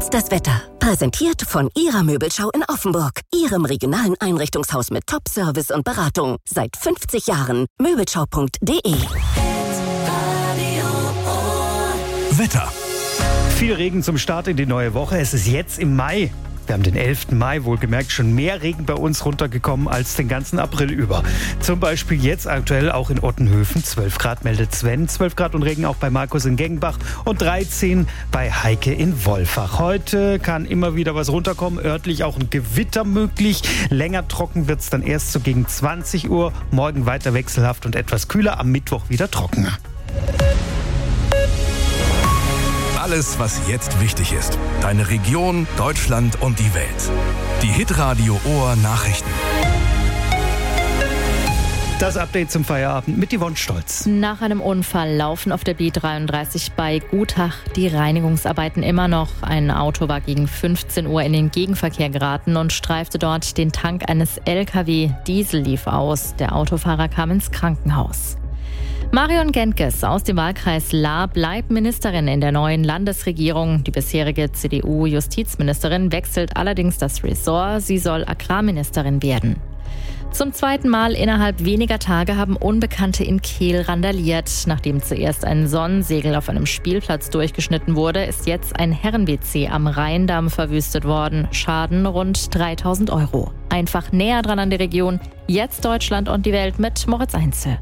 jetzt das Wetter. Präsentiert von Ihrer Möbelschau in Offenburg. Ihrem regionalen Einrichtungshaus mit Top-Service und Beratung. Seit 50 Jahren. Möbelschau.de. Wetter. Viel Regen zum Start in die neue Woche. Es ist jetzt im Mai. Wir haben den 11. Mai, wohlgemerkt, schon mehr Regen bei uns runtergekommen als den ganzen April über. Zum Beispiel jetzt aktuell auch in Ottenhöfen. 12 Grad meldet Sven, 12 Grad und Regen auch bei Markus in Gengenbach und 13 bei Heike in Wolfach. Heute kann immer wieder was runterkommen, örtlich auch ein Gewitter möglich. Länger trocken wird es dann erst so gegen 20 Uhr. Morgen weiter wechselhaft und etwas kühler, am Mittwoch wieder trockener. Alles, was jetzt wichtig ist. Deine Region, Deutschland und die Welt. Die Hitradio Ohr Nachrichten. Das Update zum Feierabend mit Yvonne Stolz. Nach einem Unfall laufen auf der B33 bei Gutach die Reinigungsarbeiten immer noch. Ein Auto war gegen 15 Uhr in den Gegenverkehr geraten und streifte dort den Tank eines LKW. Diesel lief aus. Der Autofahrer kam ins Krankenhaus. Marion Gentges aus dem Wahlkreis Lahr bleibt Ministerin in der neuen Landesregierung. Die bisherige CDU-Justizministerin wechselt allerdings das Ressort. Sie soll Agrarministerin werden. Zum zweiten Mal innerhalb weniger Tage haben Unbekannte in Kehl randaliert. Nachdem zuerst ein Sonnensegel auf einem Spielplatz durchgeschnitten wurde, ist jetzt ein Herren-WC am Rheindamm verwüstet worden. Schaden rund 3.000 €. Einfach näher dran an die Region. Jetzt Deutschland und die Welt mit Moritz Einzel.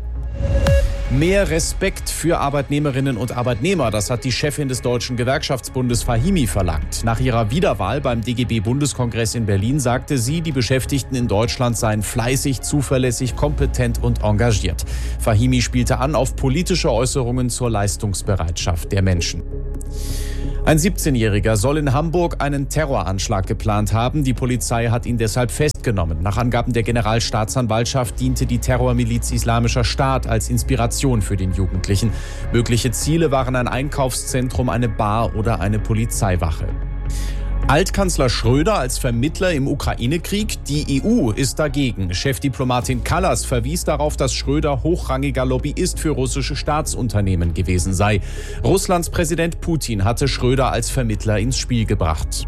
Mehr Respekt für Arbeitnehmerinnen und Arbeitnehmer, das hat die Chefin des Deutschen Gewerkschaftsbundes Fahimi verlangt. Nach ihrer Wiederwahl beim DGB-Bundeskongress in Berlin sagte sie, die Beschäftigten in Deutschland seien fleißig, zuverlässig, kompetent und engagiert. Fahimi spielte an auf politische Äußerungen zur Leistungsbereitschaft der Menschen. Ein 17-Jähriger soll in Hamburg einen Terroranschlag geplant haben. Die Polizei hat ihn deshalb festgenommen. Nach Angaben der Generalstaatsanwaltschaft diente die Terrormiliz Islamischer Staat als Inspiration für den Jugendlichen. Mögliche Ziele waren ein Einkaufszentrum, eine Bar oder eine Polizeiwache. Altkanzler Schröder als Vermittler im Ukraine-Krieg? Die EU ist dagegen. Chefdiplomatin Kallas verwies darauf, dass Schröder hochrangiger Lobbyist für russische Staatsunternehmen gewesen sei. Russlands Präsident Putin hatte Schröder als Vermittler ins Spiel gebracht.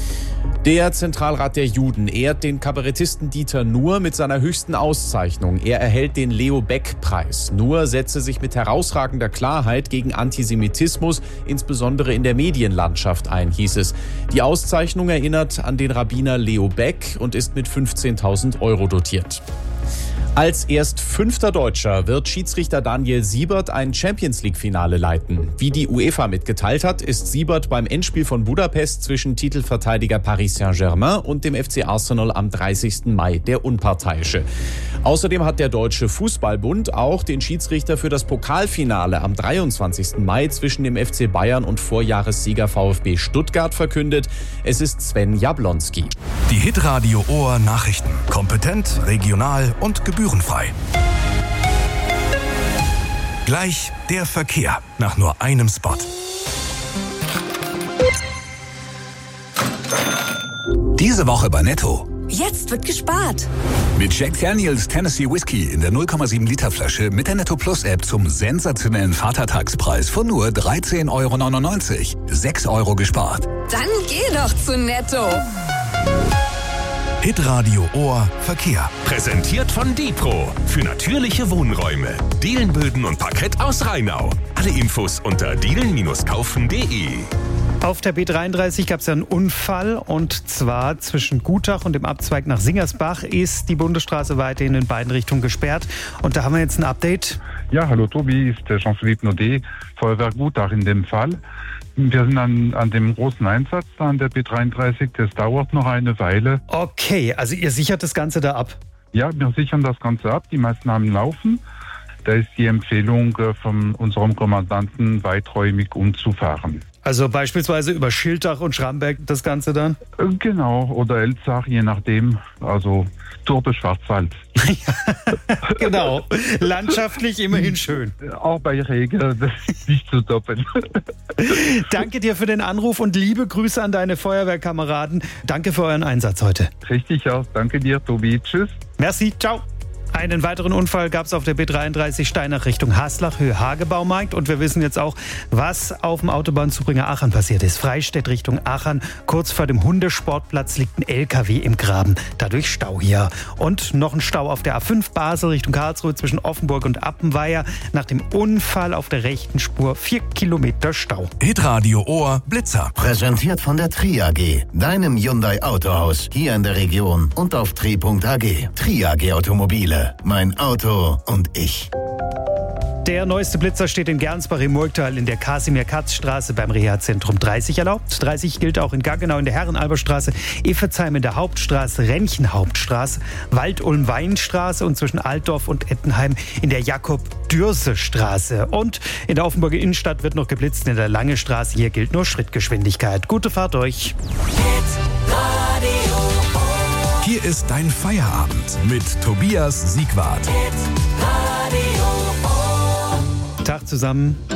Der Zentralrat der Juden ehrt den Kabarettisten Dieter Nuhr mit seiner höchsten Auszeichnung. Er erhält den Leo-Beck-Preis. Nuhr setze sich mit herausragender Klarheit gegen Antisemitismus, insbesondere in der Medienlandschaft ein, hieß es. Die Auszeichnung erinnert an den Rabbiner Leo Beck und ist mit 15.000 € dotiert. Als erst 5. Deutscher wird Schiedsrichter Daniel Siebert ein Champions-League-Finale leiten. Wie die UEFA mitgeteilt hat, ist Siebert beim Endspiel von Budapest zwischen Titelverteidiger Paris Saint-Germain und dem FC Arsenal am 30. Mai der Unparteiische. Außerdem hat der Deutsche Fußballbund auch den Schiedsrichter für das Pokalfinale am 23. Mai zwischen dem FC Bayern und Vorjahressieger VfB Stuttgart verkündet. Es ist Sven Jablonski. Die Hitradio Ohr Nachrichten. Kompetent, regional und gebührenfrei. Gleich der Verkehr nach nur einem Spot. Diese Woche bei Netto. Jetzt wird gespart. Mit Jack Daniels Tennessee Whiskey in der 0,7 Liter Flasche mit der Netto Plus App zum sensationellen Vatertagspreis von nur 13,99 €. 6 € gespart. Dann geh doch zu Netto. Hitradio Ohr Verkehr. Präsentiert von Dipro für natürliche Wohnräume. Dielenböden und Parkett aus Rheinau. Alle Infos unter dielen-kaufen.de. Auf der B33 gab es ja einen Unfall, und zwar zwischen Gutach und dem Abzweig nach Singersbach ist die Bundesstraße weiterhin in beiden Richtungen gesperrt. Und da haben wir jetzt ein Update. Ja, hallo Tobi, ist der Jean-Philippe Naudet, Feuerwehr Gutach in dem Fall. Wir sind an dem großen Einsatz da an der B33, das dauert noch eine Weile. Okay, also ihr sichert das Ganze da ab? Ja, wir sichern das Ganze ab, die Maßnahmen laufen. Da ist die Empfehlung von unserem Kommandanten, weiträumig umzufahren. Also beispielsweise über Schiltach und Schramberg das Ganze dann? Genau, oder Elzach, je nachdem. Also Tour de Schwarzwald. Genau, landschaftlich immerhin schön. Auch bei Regen, das ist nicht zu toppen. Danke dir für den Anruf und liebe Grüße an deine Feuerwehrkameraden. Danke für euren Einsatz heute. Richtig aus, danke dir, Tobi. Tschüss. Merci, ciao. Einen weiteren Unfall gab es auf der B33 Steinach Richtung Haslach, Höhe Hagebaumarkt. Und wir wissen jetzt auch, was auf dem Autobahnzubringer Achern passiert ist. Freistädt Richtung Achern. Kurz vor dem Hundesportplatz liegt ein LKW im Graben. Dadurch Stau hier. Und noch ein Stau auf der A5 Basel Richtung Karlsruhe zwischen Offenburg und Appenweier. Nach dem Unfall auf der rechten Spur 4 Kilometer Stau. Hitradio Ohr Blitzer. Präsentiert von der Tri AG, deinem Hyundai Autohaus. Hier in der Region und auf tri.ag. Tri AG Automobile. Mein Auto und ich. Der neueste Blitzer steht in Gernsbach im Murgtal in der Kasimir-Katz-Straße beim Reha-Zentrum 30 erlaubt. 30 gilt auch in Gaggenau in der Herrenalberstraße, Effetzheim in der Hauptstraße, Renchen-Hauptstraße, Wald-Ulm-Weinstraße und zwischen Altdorf und Ettenheim in der Jakob-Dürse-Straße. Und in der Offenburger Innenstadt wird noch geblitzt in der Lange-Straße. Hier gilt nur Schrittgeschwindigkeit. Gute Fahrt euch. Hier ist dein Feierabend mit Tobias Siegwart. Tag zusammen.